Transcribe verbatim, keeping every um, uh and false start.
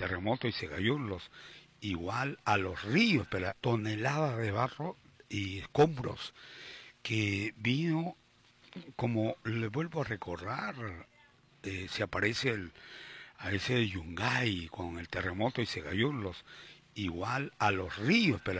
terremoto y se cayó los, igual a los ríos, pero toneladas de barro y escombros que vino, como le vuelvo a recordar, eh, se aparece el, a ese Yungay con el terremoto y se cayó los, igual a los ríos, pero